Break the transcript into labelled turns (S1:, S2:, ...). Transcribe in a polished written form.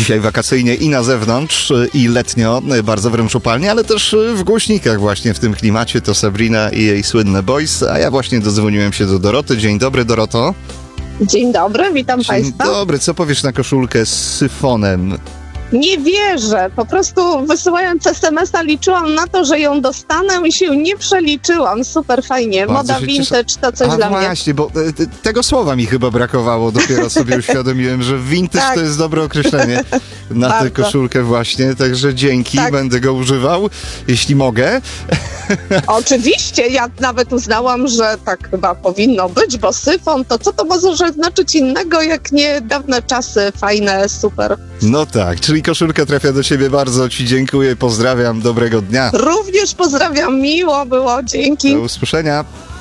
S1: Dzisiaj wakacyjnie i na zewnątrz, i letnio, bardzo wręcz upalnie, ale też w głośnikach właśnie w tym klimacie. To Sabrina i jej słynne Boys, a ja właśnie dodzwoniłem się do Doroty. Dzień dobry, Doroto.
S2: Dzień dobry, witam Państwa.
S1: Dzień dobry, co powiesz na koszulkę z syfonem?
S2: Nie wierzę, po prostu wysyłając SMS-a liczyłam na to, że ją dostanę i się nie przeliczyłam. Super fajnie,
S1: Bardzo
S2: moda
S1: się
S2: vintage to coś
S1: A
S2: dla mnie.
S1: właśnie, bo tego słowa mi chyba brakowało. Dopiero sobie uświadomiłem, że vintage
S2: Tak.
S1: to jest dobre określenie na tę
S2: Bardzo.
S1: koszulkę właśnie. Także dzięki,
S2: Tak.
S1: będę go używał, jeśli mogę.
S2: Oczywiście, ja nawet uznałam, że tak chyba powinno być, bo syfon to co to może znaczyć innego, jak nie dawne czasy, fajne, super.
S1: No tak, czyli koszulka trafia do ciebie. Bardzo ci dziękuję, pozdrawiam, dobrego dnia.
S2: Również pozdrawiam, miło było, dzięki.
S1: Do usłyszenia.